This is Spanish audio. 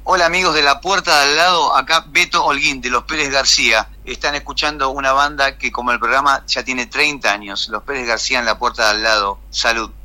Hola amigos de La Puerta de Al Lado, acá Beto Holguín de Los Pérez García. Están escuchando una banda que como el programa ya tiene 30 años, Los Pérez García en La Puerta de Al Lado. Salud.